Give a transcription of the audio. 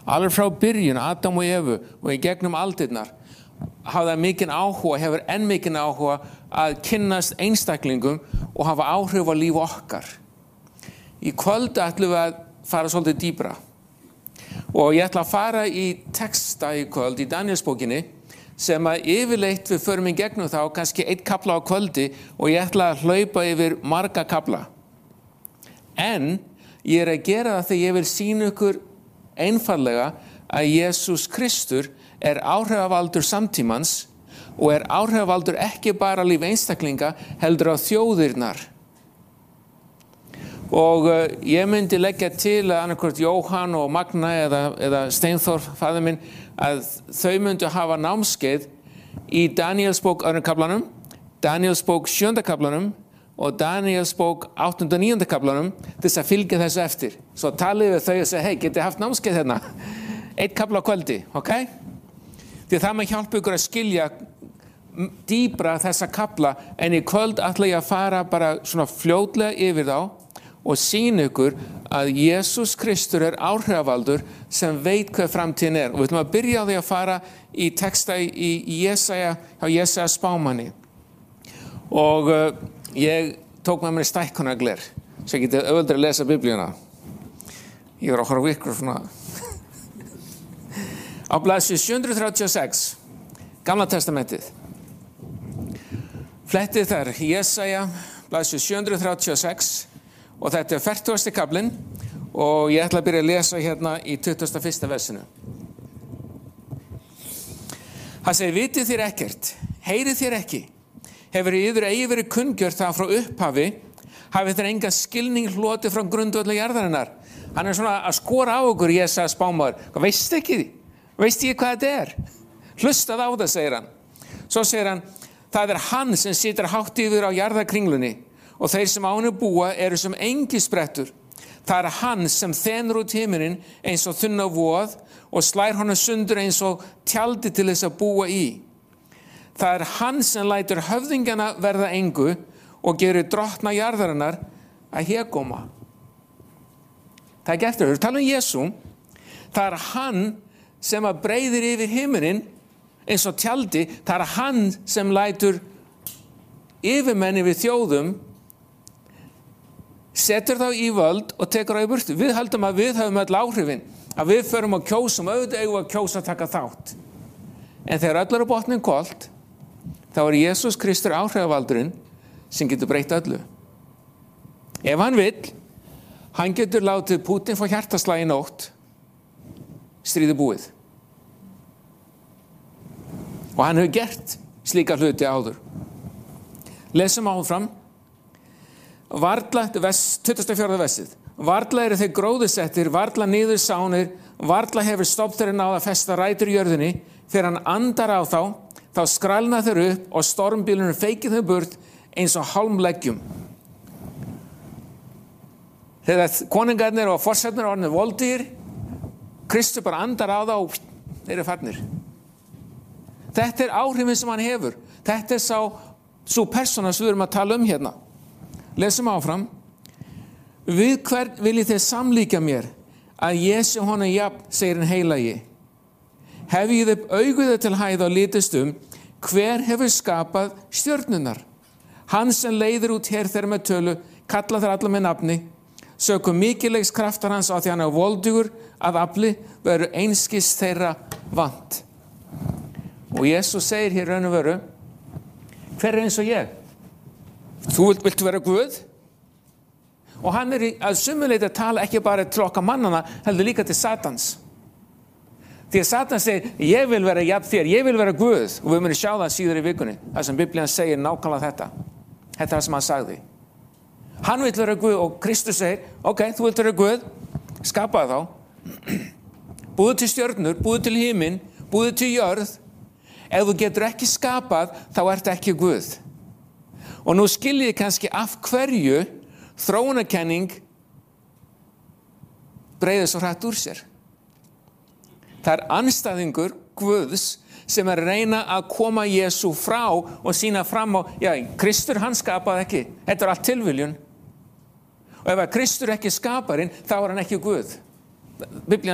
Alveg frá byrjun, Adam og Evu og í gegnum aldirnar hafa það mikinn áhuga, hefur enn mikinn áhuga að kynnast einstaklingum og hafa áhrif á líf okkar. Í kvöld ætlum við að fara svolítið dýpra. Og ég ætla að fara í texta í kvöld í Danielsbókinni sem að yfirleitt við förum í gegnum þá kannski einn kafla á kvöldi og ég ætla að hlaupa yfir marga kafla. En ég að gera það þegar ég vil sýna ykkur einfallega að Jesús Kristur áhrifavaldur samtímans og áhrifavaldur ekki bara á líf einstaklinga heldur á þjóðirnar. Og ég myndi leggja til að annarkvort Jóhann og Magna eða Steinþór, faðir minn, að þau myndu hafa námskeið í Danielsbók 2. kaflanum, Danielsbók 7. kaflanum og Danielsbók 8. og 9. kaflanum til þess að fylgja þessu eftir. Svo talið við þau og segja, hei, getið haft námskeið hérna? Eitt kafla á kvöldi, ok? Því það með hjálpa ykkur að skilja dýpra þessa kafla, en í kvöld ætla ég að fara bara svona fljótlega yfir þá og sýna ykkur að Jesús Kristur áhrifavaldur sem veit hvað framtíðin Og við ætlum að byrja á því að fara í texta í Jesaja spámanni. Og ég tók með mér stækkunargler, svo ég geti auðvitað að lesa Biblíuna. Ég var að horfa ykkur svona. Á blaðsíðu 736, Gamla testamentið. Flettið þar, Jesaja, blaðsíðu 736, og þetta 40. kaflinn og ég ætla að byrja að lesa hérna í 21. versinu. Það segir, vitið þér ekkert, heyrið þér ekki, hefur yður eigi verið kunngjört það frá upphafi, hafið þér engan skilning hlotið frá grundvelli jarðarinnar. Hann svona að skora á okkur, Jesaja spámaður, veist ekki hvað þetta Hlustað á það, segir hann. Svo segir hann, það hann sem situr hátt yfir á jarðarkringlunni og þeir sem á henni búa eru sem engisprettur. Það hann sem þenur út himinin eins og þunna voð og slær honum sundur eins og tjaldi til þess að búa í. Það hann sem lætur höfðingjana verða engu og gerir drottna jarðarinnar að hégóma. Það ekki eftir, við tala Jesú. Það hann sem að breiðir yfir himinin eins og tjaldi. Það hann sem lætur yfirmenni við þjóðum setur þá í völd og tekur á í burtu. Við höldum að við höfum öll áhrifin, að við förum að kjósum, auðvitað eigum að kjósa að taka þátt. En þegar öll botnin kolt, þá Jesús Kristur áhrifavaldurinn sem getur breytt öllu. Ef hann vill, hann getur látið Pútín fá hjartaslag í nótt, stríðið búið. Og hann hefur gert slíka hluti áður. Lesum áfram. Varla, 24. versið. Varla eru þeir gróðusettir, varla niður sánir, varla hefur stofnþurinn náð að festa rætur í jörðinni. Þegar hann andar á þá skrælna þeir upp og stormbílunum feikir þau burt eins og hálmleggjum. Þegar konungarnir og forsetnir orðnir voldugir, Kristur bara andar á þá og þeir eru farnir. Þetta áhrifin sem hann hefur. Þetta sú persóna sem við erum að tala um hérna. Lesum áfram. Við hvern viljið þið samlíka mér að ég sé honum jafn, segir hinn heilagi. Hefjið upp auguðið til hæð og litist hver hefur skapað stjörnurnar. Hann sem leiðir út her þeirra með tölu, kalla þeir alla með nafni, sökum mikilvægs kraftar hans á því hann voldugur að afli veru einskis þeirra vant. Og Jesús segir hér raun og veru, hver eins og ég? Þú viltu vera Guð? Og hann að sumuleyti að tala ekki bara til okkar mannana, heldur líka til Satans. Því að Satan segir, ég vil vera jafn þér, ég vil vera Guð. Og við munum sjá það síðar í vikunni, þar sem Biblían segir nákvæmlega þetta. Þetta það sem hann sagði. Hann vil vera Guð og Kristus segir, ok, þú vilt vera Guð, skapaðu þá. Búðu til stjörnur, búðu til himinn, búðu til jörð. Ef þú getur ekki skapað, þá ertu ekki Guð. Og nú skiljið kannski af hverju þróunarkenning breiðir svo hratt úr sér. Það andstæðingur Guðs sem reyna að koma Jesú frá og sýna fram á, Kristur hann skapaði ekki. Þetta allt tilviljun. Og ef Kristur ekki skaparinn, þá hann ekki Guð. Biblían